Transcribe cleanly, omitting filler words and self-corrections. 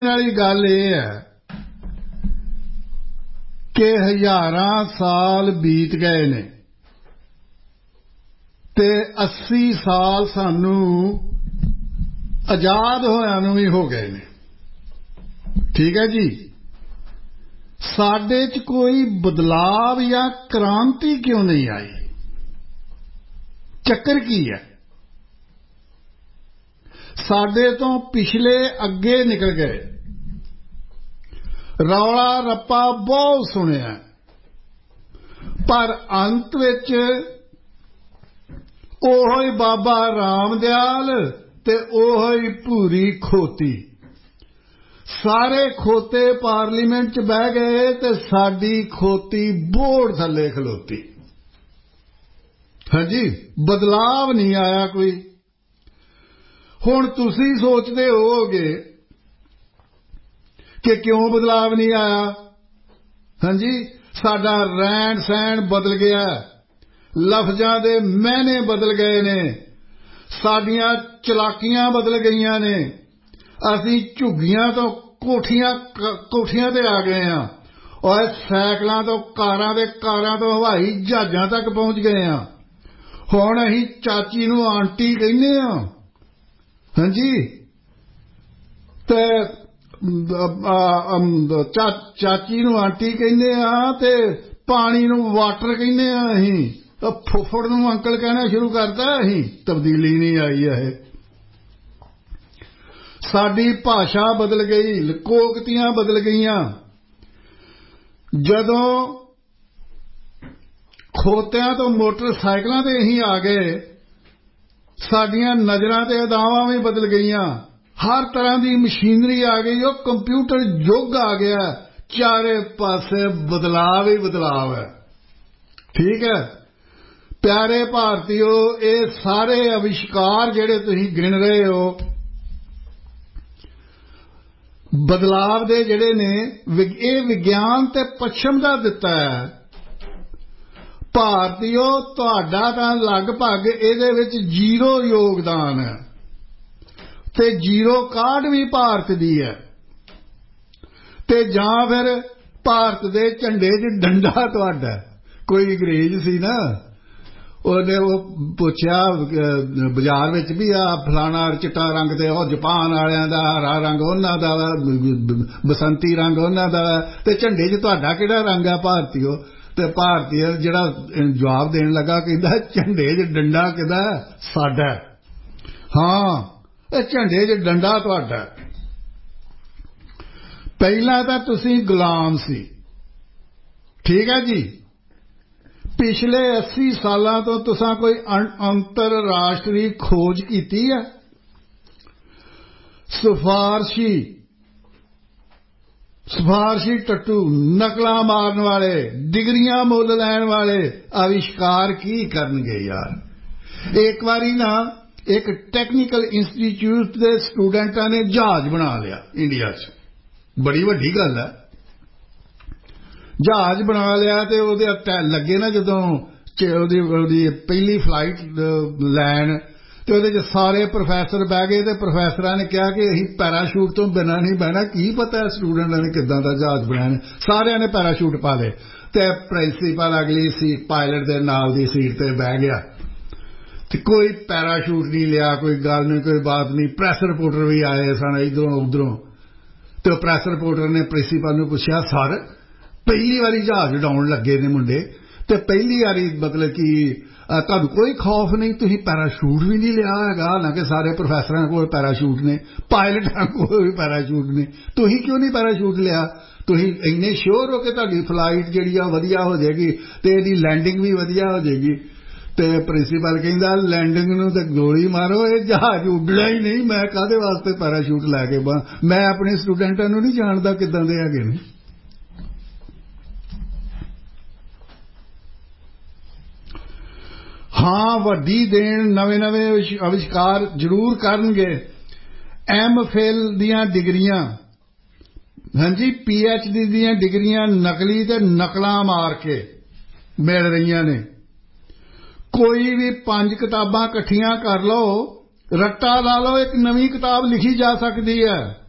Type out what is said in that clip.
वाली गल यह है कि हज़ारां साल बीत गए ने ते 80 साल सानू आजाद होया नूं भी हो गए ने। ठीक है जी, साडे च कोई बदलाव या क्रांति क्यों नहीं आई? चक्कर की है? साडे तो पिछले अगे निकल गए, रौला रप्पा बहुत सुनिया, पर अंत विच ओही बाबा रामदयाल ते ओही भूरी खोती, सारे खोते पार्लीमेंट च बह गए ते साडी खोती बोर्ड थले खलोती। हाँ जी, बदलाव नहीं आया कोई। हुण तुसी सोचते होगे कि क्यों बदलाव नहीं आया? हाँ जी, साडा रहन सहन बदल गया, लफ्जां दे मैने बदल गए ने, साडियां चलाकियां बदल गईयां ने, असी झुग्गियां तो कोठियां ते आ गए हैं, और सैकलों तो कारां तो हवाई जहाजां तक पहुंच गए हैं। हुण असीं चाची नूं आंटी कहने आ। हाँ जी, ते चाची नूं आंटी कहने आ ते पानी नूं वाटर कहने आ। असीं फुफड़ नूं अंकल कहना शुरू करता। असीं तब्दीली नहीं आई है। साडी भाषा बदल गई, लोकोक्तियां बदल गईयां। जदों खोतियां तो मोटरसाइकिलों ते असीं आ गए, साडियां नज़रां ते अदावां भी बदल गईयां। हर तरह की मशीनरी आ गई, वो कंप्यूटर युग आ गया, चारे पासे बदलाव ही बदलाव है। ठीक है प्यारे भारतीयो, ये सारे आविष्कार जिहड़े तुसीं गिण रहे हो, बदलाव दे जिहड़े ने, ये विज्ञान ते पश्चिम दा दिता है। भारतीयो, तुहाडा तां लगभग इहदे विच जीरो योगदान है, ते जीरो कार्ड भी भारत दी है, ते जां फिर भारत दे झंडे 'च डंडा तुहाडा। कोई अंग्रेज सी ना, ਉਹਨੇ ਉਹ ਪੁੱਛਿਆ ਬਾਜ਼ਾਰ ਵਿੱਚ ਵੀ ਆ ਫਲਾਣਾ ਚਿੱਟਾ ਰੰਗ ਤੇ ਉਹ ਜਾਪਾਨ ਵਾਲਿਆਂ ਦਾ, ਹਰਾ ਰੰਗ ਉਹਨਾਂ ਦਾ, ਬਸੰਤੀ ਰੰਗ ਉਹਨਾਂ ਦਾ, ਤੇ ਝੰਡੇ 'ਚ ਤੁਹਾਡਾ ਕਿਹੜਾ ਰੰਗ ਆ ਭਾਰਤੀਓ? ਤੇ ਭਾਰਤੀ ਜਿਹੜਾ ਜਵਾਬ ਦੇਣ ਲੱਗਾ ਕਹਿੰਦਾ ਝੰਡੇ 'ਚ ਡੰਡਾ ਕਿਹਦਾ? ਸਾਡਾ। ਹਾਂ, ਇਹ ਝੰਡੇ 'ਚ ਡੰਡਾ ਤੁਹਾਡਾ। ਪਹਿਲਾਂ ਤਾਂ ਤੁਸੀਂ ਗੁਲਾਮ ਸੀ। ਠੀਕ ਹੈ ਜੀ, पिछले 80 सालों तो तुसां कोई अंतरराष्ट्रीय खोज की है? सिफारशी टट्टू, नकलां मारन वाले, डिग्रियां मुल लैन वाले आविष्कार की करनगे यार? एक बारी ना एक टेक्निकल इंस्टीट्यूट के स्टूडेंटां ने जहाज बना लिया इंडिया च, बड़ी वड्डी गल है। जहाज बना लिया ते ओहदे लगे ना जदों पहली फ्लाइट लैन, ते ओहदे च सारे प्रोफैसर बह गए, ते प्रोफैसरां ने कहा कि असीं पैराशूट तो बिना नहीं बहना। की पता स्टूडेंटां ने किदां दा जहाज बनाया? सारियां ने पैराशूट पा ले, ते प्रिंसीपल अगली सीट पायलट दे नाल दी सीट ते बह गया, ते कोई पैराशूट नहीं लिया, कोई गल नहीं, कोई बात नहीं। प्रैस रिपोर्टर भी आए सन इधरों उधरों, ते प्रैस रिपोर्टर ने प्रिंसीपल नूं पुछया, सर पहली बारी जहाज उड़ाउण लगे ने मुंडे, ते पहली बारी मतलब कि तुहानूं कोई खौफ नहीं, तुसीं पैराशूट भी नहीं लिया हैगा? हालांकि सारे प्रोफैसरां कोल पैराशूट ने, पायलटां कोल भी पैराशूट ने, तुसीं क्यों नहीं पैराशूट लिया? तुसीं इन्ने श्योर हो कि तुहाडी फ्लाइट जिहड़ी आ वधिया हो जाएगी ते इहदी लैंडिंग भी वधिया हो जाएगी? ते प्रिंसीपल कहंदा लैंडिंग नूं ते गोली मारो, ये जहाज उड्डना ही नहीं, मैं काहदे वास्ते पैराशूट लैके मैं अपने स्टूडेंटां नूं नहीं जाणदा किदां दे हैगे ने। हाँ, वड्डी देन नवे नवे आविष्कार जरूर करनगे। MPhil दियां डिग्रियां, हाँ जी, PhD दियां डिग्रियां नकली ते नकलां मार के मिल रही ने। कोई भी 5 किताबां इकट्ठियां कर लो, रट्टा ला लो, एक नवी किताब लिखी जा सकती है।